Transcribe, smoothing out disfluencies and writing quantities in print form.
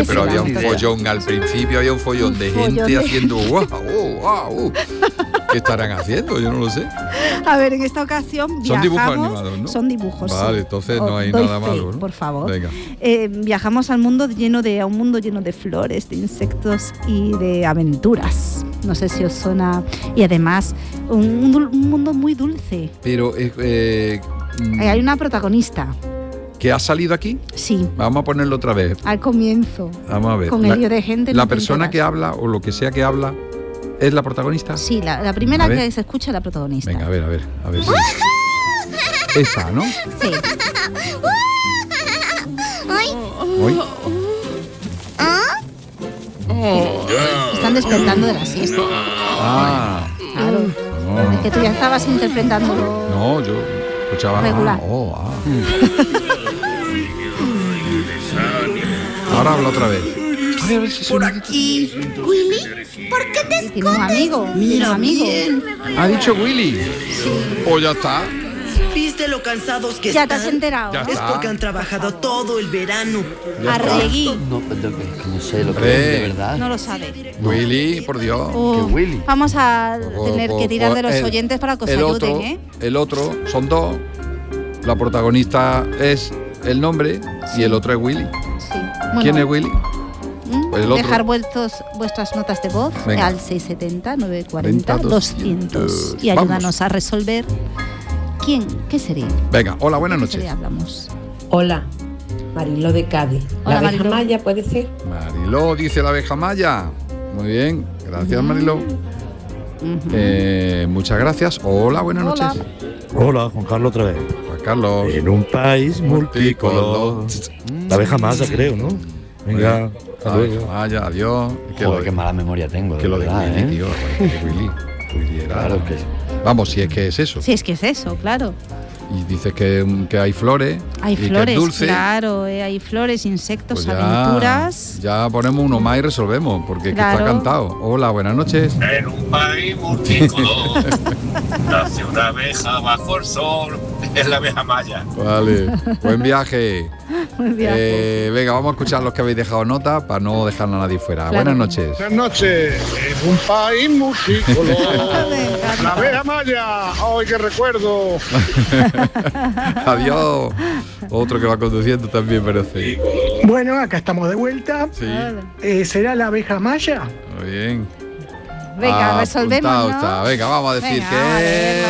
Hombre, pero había un idea. follón al principio, había un follón de gente haciendo guau, guau. ¿Qué estarán haciendo? Yo no lo sé. A ver, en esta ocasión Son dibujos viajamos. animados, ¿no? Son dibujos. Vale, sí. entonces no hay Doy nada fe, malo, ¿no? por favor. Venga. Viajamos a un mundo lleno de flores, de insectos y de aventuras. No sé si os suena. Y además, un mundo muy dulce. Pero Hay una protagonista. ¿que ha salido aquí? Sí, Vamos a ponerlo otra vez. al comienzo. Vamos a ver. Con el lío de gente. La no te persona enteras. que habla o lo que sea que habla es la protagonista. Sí, la primera A ver. que se escucha es la protagonista. Venga, a ver si. Esa, ¿no? Sí. Hoy. Están despertando de la siesta. Ah. Claro. No. Es que tú ya estabas interpretándolo. No, yo escuchaba. Regular. Ahora habla otra vez. Por aquí. Willy, ¿por qué te Tiene un amigo. Tiene un amigo. Ha dicho Willy. O ya está. ¿Viste lo cansados que Ya están? te has enterado. Ya Es está. porque han trabajado todo el verano. Ya está. Arregui. No, pero que no sé lo que Hombre. es de verdad. No lo sabe. Willy, por Dios. Uf, Willy. Vamos a tener que tirar de los El- oyentes para que os el ayuden, otro, ¿eh? El otro, son dos. La protagonista es el nombre y el otro es Willy. Sí. Bueno, ¿Quién es Willy? Pues el otro. Dejar vuestras notas de voz Venga. al 670-940-200 y Vamos. ayúdanos a resolver qué sería. Venga, hola, buenas ¿Qué noches. serie hablamos? Hola, Mariló de Cádiz. Hola, ¿La abeja Mariló. maya puede ser? Mariló, dice la abeja maya. Muy bien, gracias Mariló. Muchas gracias. Hola, buenas Hola. noches. Hola, Juan Carlos otra vez. Juan Carlos. En un país multicolor. La abeja masa, creo, ¿no? Venga, hasta luego. Vaya, adiós. Joder, qué mala memoria tengo, Que lo de verdad, Willy, ¿eh? tío. Willy era. Claro que Vamos, si es que es eso. Si es que es eso, claro. Y dices que hay flores. Hay y que es flores, dulce. claro, hay flores, insectos, Pues ya, aventuras. ya ponemos uno más y resolvemos, porque es que Claro. está cantado. Hola, buenas noches. En un país multicolor nace una abeja bajo el sol. Es la abeja maya. Vale, buen viaje. Muy bien. Venga, vamos a escuchar los que habéis dejado nota para no dejar a nadie fuera. Claro. Buenas noches. Buenas noches, en un país multicolor. La abeja maya, ¡ay, qué recuerdo! Adiós. Otro que va conduciendo también parece. Bueno, acá estamos de vuelta. Sí, ¿Será la abeja maya? muy bien. Venga, Apuntado resolvemos, ¿no? está. Venga, vamos a decir Venga, que vamos a leerlo.